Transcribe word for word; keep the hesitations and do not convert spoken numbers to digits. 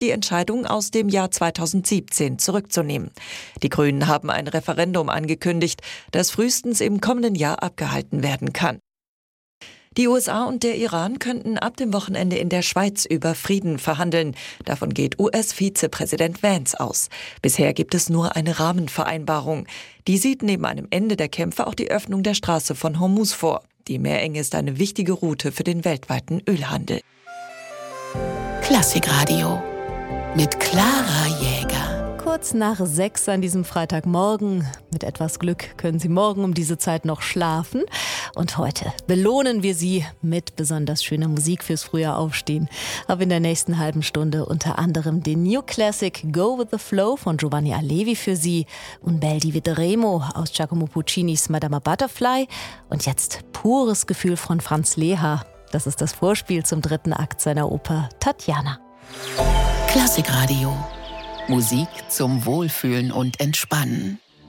die Entscheidung aus dem Jahr zweitausendsiebzehn zurückzunehmen. Die Grünen haben ein Referendum angekündigt, das frühestens im kommenden Jahr abgehalten werden kann. Die U S A und der Iran könnten ab dem Wochenende in der Schweiz über Frieden verhandeln. Davon geht U S-Vizepräsident Vance aus. Bisher gibt es nur eine Rahmenvereinbarung. Die sieht neben einem Ende der Kämpfe auch die Öffnung der Straße von Hormuz vor. Die Meerenge ist eine wichtige Route für den weltweiten Ölhandel. Klassikradio mit Clara Jäger. Kurz nach sechs an diesem Freitagmorgen. Mit etwas Glück können Sie morgen um diese Zeit noch schlafen. Und heute belohnen wir Sie mit besonders schöner Musik fürs frühe Aufstehen. Aber in der nächsten halben Stunde unter anderem den New Classic Go With The Flow von Giovanni Allevi für Sie und Bel di Vedremo aus Giacomo Puccinis Madama Butterfly. Und jetzt pures Gefühl von Franz Leha. Das ist das Vorspiel zum dritten Akt seiner Oper Tatjana. Klassikradio. Musik zum Wohlfühlen und Entspannen.